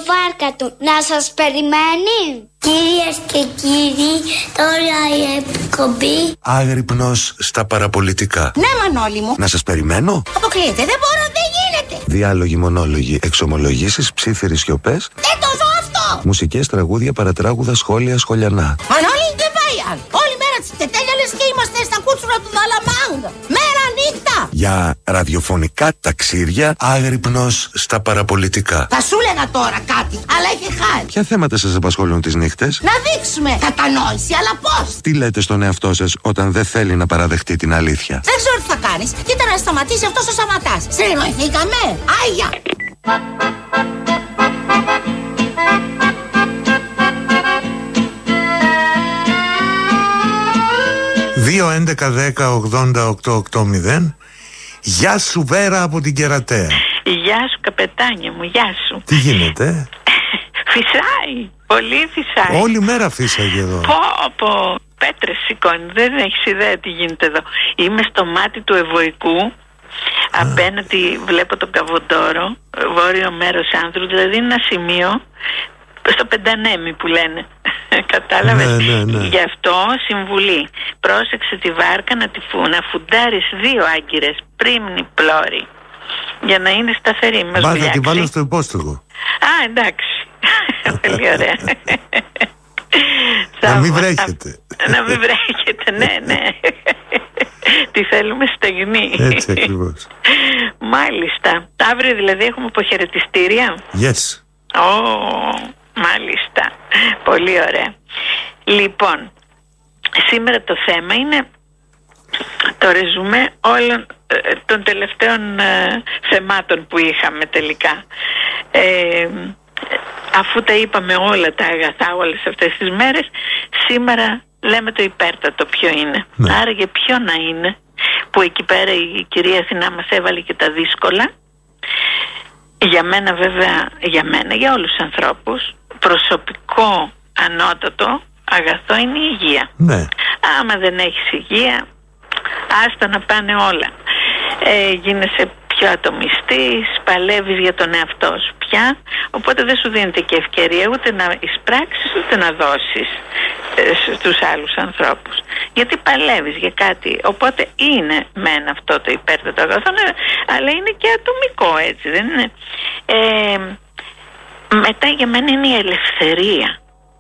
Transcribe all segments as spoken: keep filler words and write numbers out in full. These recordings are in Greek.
βάρκα του να σας περιμένει. Κυρίες και κύριοι, τώρα η εκπομπή Άγρυπνος στα παραπολιτικά. Ναι, Μανώλη μου. Να σας περιμένω. Αποκλείεται, δεν μπορώ, δεν γίνεται. Διάλογοι, μονόλογοι, εξομολογήσεις, ψίθυρες σιωπές. Δεν το δω αυτό. Μουσικές, τραγούδια, παρατράγουδα, σχόλια, σχολιανά. Μανώλη, δεν πάει άλλο. Όλη μέρα της τετέλια λες και είμαστε στα κούτσουρα του Δαλαμάγκα. Μέρα νύχτα. Για ραδιοφωνικά ταξίδια, άγρυπνος στα παραπολιτικά. Θα σου έλεγα τώρα κάτι, αλλά έχει χάρη. Ποια θέματα σας απασχολούν τις νύχτες? Να δείξουμε κατανόηση, αλλά πώς? Τι λέτε στον εαυτό σας όταν δεν θέλει να παραδεχτεί την αλήθεια? Δεν ξέρω τι θα κάνεις. Κοίτα να σταματήσει αυτός ο Σαματάς. Συνεννοηθήκαμε. Άγια. δύο έντεκα δέκα ογδόντα οκτώ ογδόντα. Γεια σου Βέρα από την Κερατέα. Γεια σου καπετάνια μου, γεια σου. Τι γίνεται? Φυσάει, πολύ φυσάει. Όλη μέρα φύσαγε εδώ. Πω πω, πέτρες σηκώνει, δεν έχεις ιδέα τι γίνεται εδώ. Είμαι στο μάτι του Ευωικού. Α. Απέναντι βλέπω τον Καβοντόρο, βόρειο μέρος Άνδρου, δηλαδή ένα σημείο στο Πεντανέμι που λένε. Κατάλαβες? Ναι, ναι, ναι. Γι' αυτό συμβουλή. Πρόσεξε τη βάρκα να, τη φου, να φουντάρεις δύο άγκυρες πρίμνη πλώρη για να είναι σταθερή. Μας Μπα, θα βουλιάξει. την βάλω στο υπόστεγο. Α, εντάξει. Πολύ ωραία. Να μην βρέχετε. Να μην βρέχετε, ναι, ναι. Τι θέλουμε, στεγνή. Έτσι ακριβώς. Μάλιστα. Αύριο δηλαδή έχουμε αποχαιρετιστήρια. Yes. Ω, μάλιστα. Πολύ ωραία. Λοιπόν, σήμερα το θέμα είναι το ρεζουμέ όλων ε, των τελευταίων ε, θεμάτων που είχαμε τελικά. Ε, αφού τα είπαμε όλα τα αγαθά όλες αυτές τις μέρες, σήμερα λέμε το υπέρτατο ποιο είναι. Ναι. Άρα για ποιο να είναι, που εκεί πέρα η κυρία Αθηνά μας έβαλε και τα δύσκολα. Για μένα βέβαια, για μένα, για όλους τους ανθρώπους, προσωπικό ανώτατο αγαθό είναι η υγεία. Ναι. Άμα δεν έχεις υγεία, άστα να πάνε όλα. Ε, γίνεσαι πιο ατομιστής, παλεύεις για τον εαυτό σου πια, οπότε δεν σου δίνεται και ευκαιρία ούτε να εισπράξεις ούτε να δώσεις ε, στους άλλους ανθρώπους, γιατί παλεύεις για κάτι. Οπότε είναι μεν αυτό το υπέρτατο αγαθό, αλλά είναι και ατομικό, έτσι δεν είναι? Ε, μετά για μένα είναι η ελευθερία.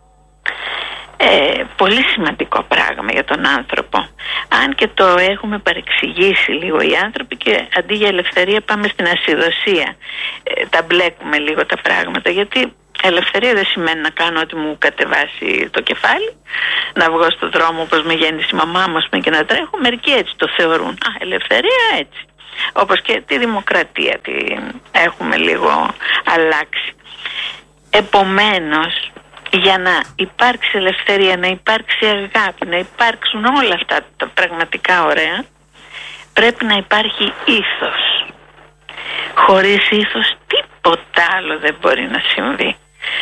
Ε, πολύ σημαντικό πράγμα για τον άνθρωπο, αν και το έχουμε παρεξηγήσει λίγο οι άνθρωποι και αντί για ελευθερία πάμε στην ασυδοσία. Ε, τα μπλέκουμε λίγο τα πράγματα, γιατί ελευθερία δεν σημαίνει να κάνω ό,τι μου κατεβάσει το κεφάλι, να βγω στον δρόμο όπως με γέννησε η μαμά μου και να τρέχω. Μερικοί έτσι το θεωρούν. Α, ελευθερία έτσι. Όπως και τη δημοκρατία την έχουμε λίγο αλλάξει. Επομένως, για να υπάρξει ελευθερία, να υπάρξει αγάπη, να υπάρξουν όλα αυτά τα πραγματικά ωραία, πρέπει να υπάρχει ήθος. Χωρίς ήθος τίποτα άλλο δεν μπορεί να συμβεί.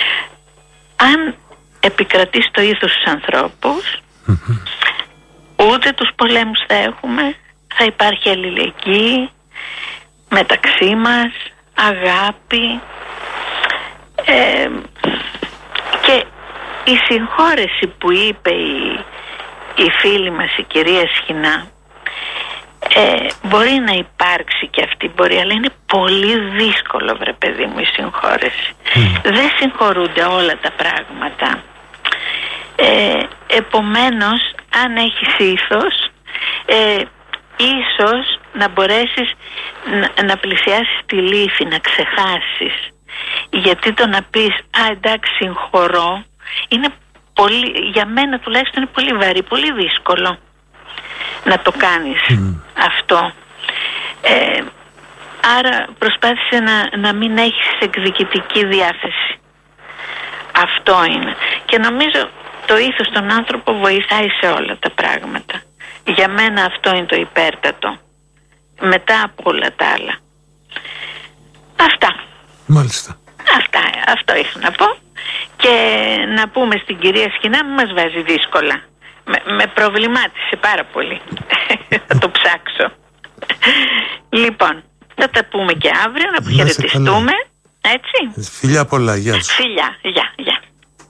Αν επικρατεί το ήθος στους ανθρώπους, mm-hmm. ούτε τους πολέμους θα έχουμε, θα υπάρχει αλληλεγγύη μεταξύ μας, αγάπη, ε, και η συγχώρεση που είπε η, η φίλη μας η κυρία Σχοινά, ε, μπορεί να υπάρξει και αυτή, μπορεί, αλλά είναι πολύ δύσκολο, βρε παιδί μου, η συγχώρεση. Mm. Δεν συγχωρούνται όλα τα πράγματα. Ε, επομένως, αν έχεις ήθος, ε, ίσως να μπορέσεις να, να πλησιάσεις τη λύθη, να ξεχάσεις. Γιατί το να πεις «Α, εντάξει, συγχωρώ», είναι πολύ, για μένα τουλάχιστον είναι πολύ βαρύ, πολύ δύσκολο να το κάνεις mm. αυτό. Ε, άρα προσπάθησε να, να μην έχεις εκδικητική διάθεση. Αυτό είναι. Και νομίζω το ήθος στον άνθρωπο βοηθάει σε όλα τα πράγματα. Για μένα αυτό είναι το υπέρτατο. Μετά από όλα τα άλλα. Αυτά. Μάλιστα. Αυτά, αυτό είχα να πω. Και να πούμε στην κυρία Σχοινά, μου μας βάζει δύσκολα. Με, με προβλημάτισε πάρα πολύ. Θα το ψάξω. Λοιπόν, θα τα πούμε και αύριο, να αποχαιρετιστούμε. Έτσι. Φιλιά πολλά, γεια σου. Φιλιά, γεια, γεια.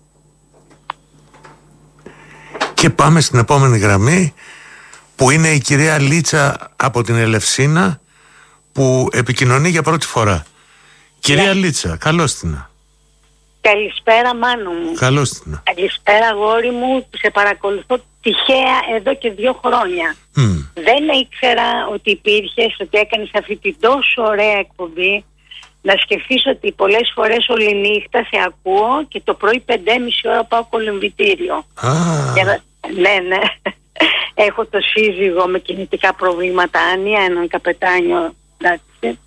Και πάμε στην επόμενη γραμμή, που είναι η κυρία Λίτσα από την Ελευσίνα, που επικοινωνεί για πρώτη φορά. Κυρία ναι. Λίτσα, καλώς την. Καλησπέρα Μάνο μου. Καλώς την. Καλησπέρα αγόρι μου, σε παρακολουθώ τυχαία εδώ και δύο χρόνια. Mm. Δεν ήξερα ότι υπήρχες, ότι έκανες αυτή την τόσο ωραία εκπομπή. Να σκεφτείς ότι πολλές φορές όλη νύχτα σε ακούω και το πρωί πέντε και μισή ώρα πάω κολυμβητήριο. Ah. Να... Ναι, ναι. Έχω το σύζυγο με κινητικά προβλήματα, Άνια, έναν καπετάνιο, εντάξει.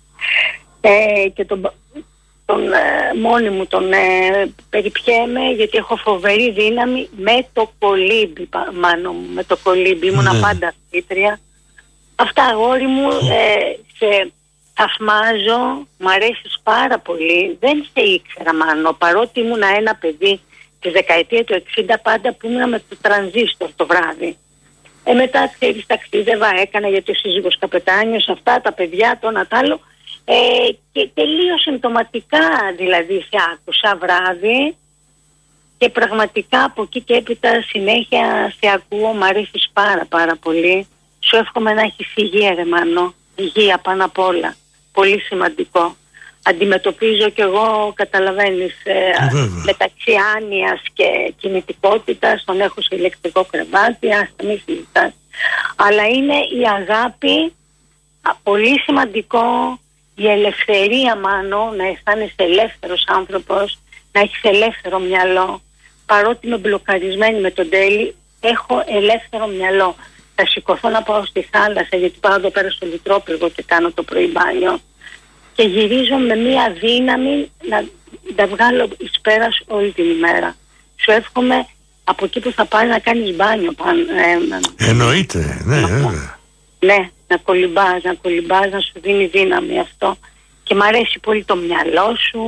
Ε, και τον, τον ε, μόνη μου τον ε, περιπιέμαι, γιατί έχω φοβερή δύναμη με το κολύμπι, Μάνο μου, με το κολύμπι. Ήμουνα mm. πάντα φύτρια. Αυτά αγόρι μου, ε, σε... θαυμάζω, μ' αρέσεις πάρα πολύ. Δεν σε ήξερα Μάνο, παρότι ήμουνα ένα παιδί τη δεκαετία του εξήντα, πάντα που ήμουνα με το τρανζίστορ το βράδυ. Ε, μετά ξέρεις, ταξίδευα, έκανα γιατί ο σύζυγος καπετάνιος, αυτά τα παιδιά, το ένα τ' άλλο. Ε, και τελείως συμπτωματικά δηλαδή σε άκουσα βράδυ και πραγματικά από εκεί και έπειτα συνέχεια σε ακούω, μ' αρέσεις πάρα πάρα πολύ. Σου εύχομαι να έχεις υγεία ρε Μάνο, υγεία πάνω απ' όλα. Πολύ σημαντικό. Αντιμετωπίζω κι εγώ, καταλαβαίνεις, ε, μεταξύ άνοιας και κινητικότητας, τον έχω σε ηλεκτρικό κρεβάτι, άστα μη συζητάς. Αλλά είναι η αγάπη, πολύ σημαντικό, η ελευθερία Μάνο, να αισθάνεσαι ελεύθερος άνθρωπος, να έχεις ελεύθερο μυαλό. Παρότι είμαι μπλοκαρισμένη με τον Τέλη, έχω ελεύθερο μυαλό. Θα σηκωθώ να πάω στη θάλασσα, γιατί πάω εδώ πέρα στο Λιτρόπυργο και κάνω το πρωί μπάνιο. Και γυρίζω με μία δύναμη να τα βγάλω εις πέρας όλη την ημέρα. Σου εύχομαι από εκεί που θα πάει να κάνεις μπάνιο. Ε, Εννοείται, ναι, βέβαια. Ναι, να κολυμπάς, να κολυμπάς, να σου δίνει δύναμη αυτό. Και μ' αρέσει πολύ το μυαλό σου,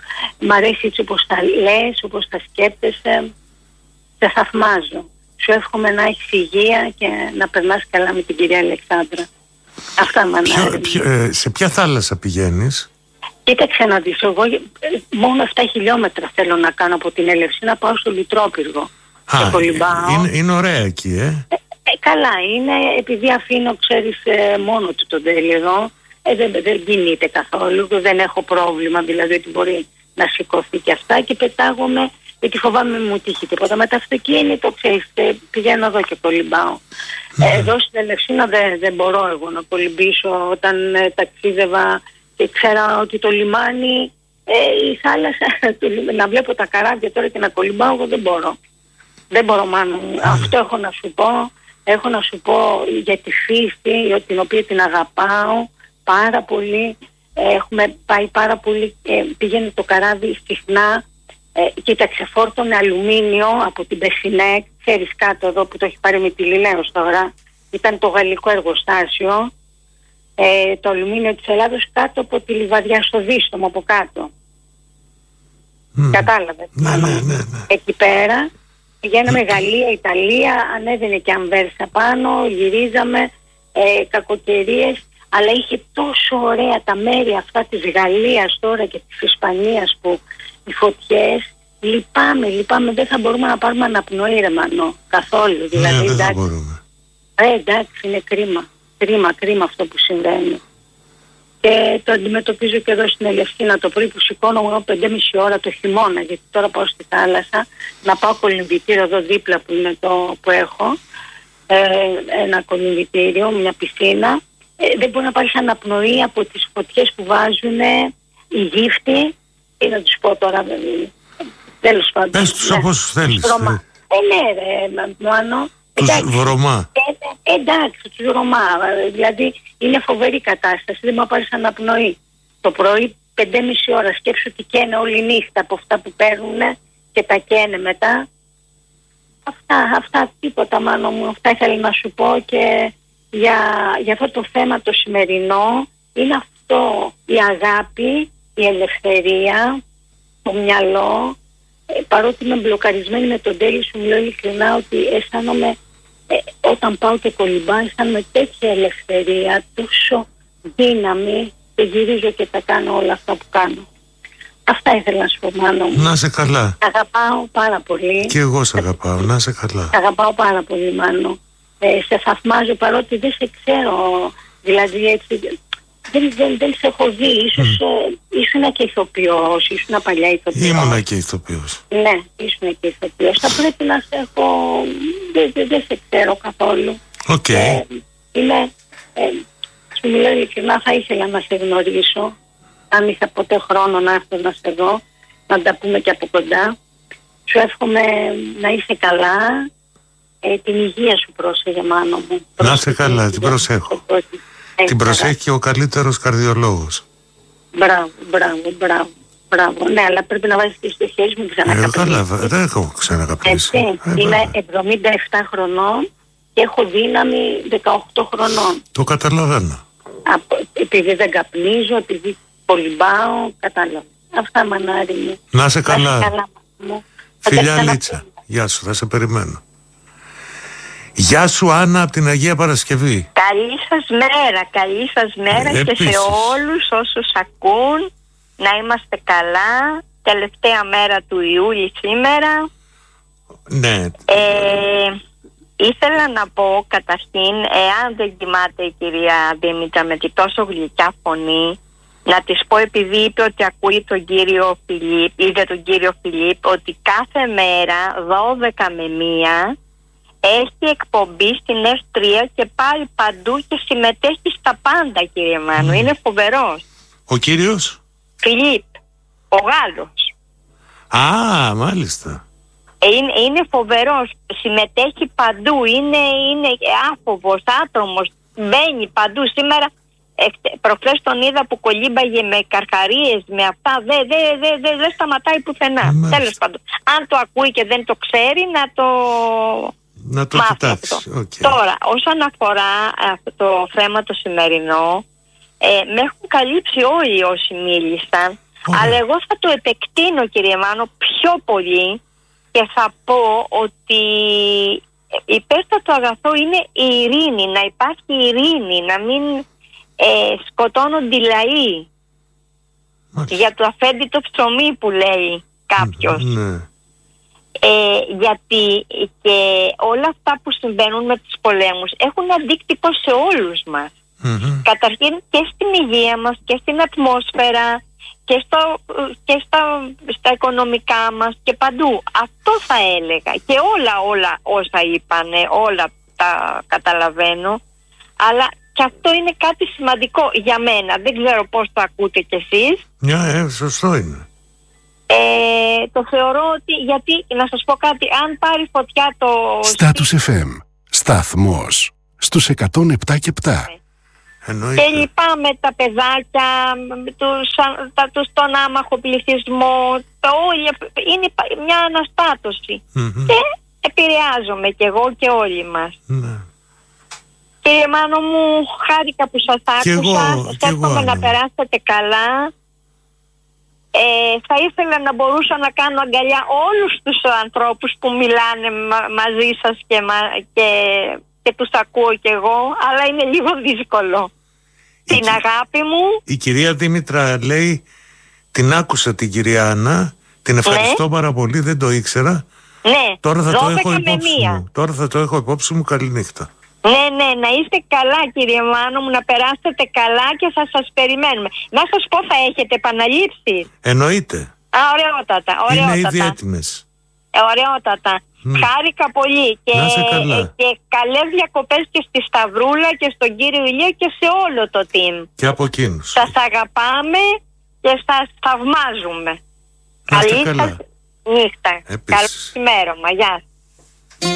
μ' αρέσει έτσι όπως τα λες, όπως τα σκέπτεσαι. Σε θαυμάζω. Σου εύχομαι να έχεις υγεία και να περνάς καλά με την κυρία Αλεξάνδρα. Αυτά μ' ε, Σε ποια θάλασσα πηγαίνεις? Κοίταξε να δεις, εγώ μόνο επτά χιλιόμετρα θέλω να κάνω από την Ελευσίνα να πάω στο Λιτρόπυργο. Α, και κολυμπάω. Είναι, είναι ωραία εκεί, ε? ε? Ε, καλά είναι, επειδή αφήνω, ξέρεις, ε, μόνο του τον Τέλη εδώ, ε, δεν, δεν κινείται καθόλου, δεν έχω πρόβλημα, δηλαδή ότι μπορεί να σηκωθεί και αυτά, και πετάγομαι, γιατί φοβάμαι μου τύχει τίποτα. Με το αυτοκίνητο, ξέρεις, πηγαίνω εδώ και κολυμπάω. Mm. Ε, εδώ στην Ελευσίνα δεν, δεν μπορώ εγώ να κολυμπήσω. Όταν ε, ταξίδευα και ξέρα ότι το λιμάνι, ε, η θάλασσα, να βλέπω τα καράβια τώρα και να κολυμπάω, εγώ δεν μπορώ. Δεν μπορώ μάλλον. Mm. Αυτό έχω να σου πω. Έχω να σου πω για τη φύση, την οποία την αγαπάω πάρα πολύ. Έχουμε πάει πάρα πολύ, ε, πήγαινε το καράβι συχνά. Ε, κοίταξε, φόρτωνε αλουμίνιο από την Πεσσινέκ, ξέρεις, κάτω εδώ που το έχει πάρει με τη Λιλέως τώρα, ήταν το γαλλικό εργοστάσιο, ε, το αλουμίνιο της Ελλάδος κάτω από τη Λιβαδιά στο Δίστομο από κάτω. Mm. Κατάλαβες? Ναι, ναι, ναι, ναι. Εκεί πέρα πηγαίναμε Γαλλία, Ιταλία, ανέβαινε και Αμβέρσα πάνω, γυρίζαμε, ε, κακοκαιρίες, αλλά είχε τόσο ωραία τα μέρη αυτά της Γαλλίας τώρα και της Ισπανίας που οι φωτιές, λυπάμαι, λυπάμαι, δεν θα μπορούμε να πάρουμε αναπνοή ρε Μανώ, καθόλου. Δηλαδή, ναι, δεν εντάξει, θα μπορούμε. Ε, εντάξει, είναι κρίμα, κρίμα, κρίμα αυτό που συμβαίνει. Και το αντιμετωπίζω και εδώ στην Ελευσίνα το πρωί που σηκώνω εγώ πέντε και μισή ώρα το χειμώνα, γιατί τώρα πάω στη θάλασσα, να πάω κολυμβητήριο εδώ δίπλα που είναι το που έχω, ε, ένα κολυμβητήριο, μια πισίνα. Ε, δεν μπορεί να πάρεις αναπνοή από τις φωτιές που βάζουν οι γύφτοι. Ή να τους πω τώρα, τέλος πάντων. Πες τους όπως θέλεις. Ε, ναι ρε, Μάνο. Τους βρωμά. Ε, εντάξει, τους βρωμά. Δηλαδή είναι φοβερή κατάσταση, δεν μου πάρεις αναπνοή. Το πρωί πέντε και μισή ώρα, σκέψου ότι καίνε όλη νύχτα από αυτά που παίρνουν και τα καίνε μετά. Αυτά, αυτά τίποτα Μάνο μου, αυτά ήθελα να σου πω. Και για, για αυτό το θέμα το σημερινό είναι αυτό, η αγάπη, η ελευθερία, το μυαλό. Ε, παρότι είμαι μπλοκαρισμένη με τον Τέλη, σου μιλώ ειλικρινά ότι αισθάνομαι, ε, όταν πάω και κολυμπάω, αισθάνομαι τέτοια ελευθερία, τόσο δύναμη, και γυρίζω και τα κάνω όλα αυτά που κάνω. Αυτά ήθελα να σου πω, Μάνο μου. Να σε καλά. Αγαπάω πάρα πολύ. Και εγώ σε αγαπάω, να σε καλά. Αγαπάω πάρα πολύ, Μάνο. Ε, σε θαυμάζω παρότι δεν σε ξέρω. Δηλαδή έτσι, δεν, δεν, δεν σε έχω δει. Ίσως mm. ε, ήσουν και ηθοποιός, ήσουν παλιά ηθοποιός. Ήμουνα και ηθοποιός. Ναι, ήσουν και ηθοποιός. Θα πρέπει να σε έχω... Δεν, δεν, δεν σε ξέρω καθόλου. Οκ. Okay. Ε, είμαι... Ε, σου μιλάω ειλικρινά, θα ήθελα να σε γνωρίσω. Αν είχα ποτέ χρόνο να έρθω να σε δω, να τα πούμε και από κοντά. Σου εύχομαι να είσαι καλά. Ε, την υγεία σου πρόσεχε, Μάνο μου. Να είσαι καλά, την προσέχω. Ε, την προσέχει και ο καλύτερος καρδιολόγος. Μπράβο, μπράβο, μπράβο. Μπράβο. Ναι, αλλά πρέπει να βάζεις και στο χέρι μου ξανακαπνίσει. Ε, καλά, δεν έχω ξανακαπνίσει. Ε, είμαι εβδομήντα επτά χρονών και έχω δύναμη δεκαοκτώ χρονών. Το καταλαβαίνω. Από, επειδή δεν καπνίζω, επειδή κολυμπάω, κατάλαβα. Αυτά, μανάρι μου. Να είσαι καλά. καλά μου. Φιλιά Λίτσα. Γεια σου, θα σε περιμένω. Γεια σου, Άννα, από την Αγία Παρασκευή. Καλή σας μέρα, καλή σας μέρα ε, και σε όλους όσους ακούν. Να είμαστε καλά. Τελευταία μέρα του Ιούλη σήμερα. Ναι. Ε, ήθελα να πω καταρχήν, εάν δεν κοιμάται η κυρία Δήμητρα με τη τόσο γλυκιά φωνή, να της πω, επειδή είπε ότι ακούει τον κύριο Φιλίπ, είδε τον κύριο Φιλίπ, ότι κάθε μέρα δώδεκα με μία έχει εκπομπή στην εφ τρία και πάει παντού και συμμετέχει στα πάντα, κύριε Μάνο. Mm. Είναι φοβερός. Ο κύριος? Φιλίπ, ο Γάλλος. Α, μάλιστα. Είναι, είναι φοβερός. Συμμετέχει παντού. Είναι, είναι άφοβος, άτομος. Μπαίνει παντού. Σήμερα, προχθές τον είδα που κολύμπαγε με καρχαρίες, με αυτά. Δεν δε, δε, δε, δε σταματάει πουθενά. Τέλος πάντων. Αν το ακούει και δεν το ξέρει, να το... Να το κοιτάξει. Okay. Τώρα, όσον αφορά αυτό το θέμα το σημερινό, ε, με έχουν καλύψει όλοι όσοι μίλησαν, oh. αλλά εγώ θα το επεκτείνω, κύριε Μάνο, πιο πολύ και θα πω ότι υπέρτατο αγαθό είναι η ειρήνη, να υπάρχει ειρήνη, να μην ε, σκοτώνονται οι λαοί. Oh. Για το αφέντη το ψωμί που λέει κάποιος. Mm, mm, Ε, γιατί και όλα αυτά που συμβαίνουν με τους πολέμους έχουν αντίκτυπο σε όλους μας. Mm-hmm. Καταρχήν και στην υγεία μας και στην ατμόσφαιρα και, στο, και στα, στα οικονομικά μας και παντού. Αυτό θα έλεγα. Και όλα όλα όσα είπανε, όλα τα καταλαβαίνω, αλλά και αυτό είναι κάτι σημαντικό για μένα. Δεν ξέρω πώς το ακούτε κι εσείς. Ναι, yeah, ε, σωστό είναι. Ε, το θεωρώ ότι, γιατί να σας πω κάτι, αν πάρει φωτιά το... Στάτους εφ εμ, σταθμός στους εκατόν επτά και επτά. Και λυπάμαι τα παιδάκια, τους, τα, τους, τον άμαχο πληθυσμό, το, είναι μια αναστάτωση. Mm-hmm. Και επηρεάζομαι κι εγώ και όλοι μας. Mm-hmm. Κύριε Μάνο μου, χάρηκα που σας άκουσα, σας εύχομαι να περάσετε καλά. Ε, θα ήθελα να μπορούσα να κάνω αγκαλιά όλους τους ανθρώπους που μιλάνε μα- μαζί σας και, μα- και, και τους ακούω κι εγώ, αλλά είναι λίγο δύσκολο. Η την αγάπη μου. Η κυρία Δήμητρα λέει, την άκουσα την κυρία Άννα, την ευχαριστώ ναι. πάρα πολύ, δεν το ήξερα. Ναι, τώρα θα το έχω υπόψη μου. Τώρα θα το έχω υπόψη μου, καληνύχτα. Ναι, ναι, να είστε καλά, κύριε Μάνο μου, να περάσετε καλά και θα σας περιμένουμε. Να σας πω, θα έχετε επαναλήψεις? Εννοείται. Α, ωραιότατα, ωραιότατα. Είναι ήδη έτοιμες. Ε, ωραιότατα. Mm. Χάρηκα πολύ και, και καλές διακοπές και στη Σταυρούλα και στον κύριο Ηλία και σε όλο το team. Και από εκείνους. Σας αγαπάμε και σας θαυμάζουμε. Να είστε καλή καλά. σας νύχτα. Επίσης. Καλό ημέρωμα. Γεια σας.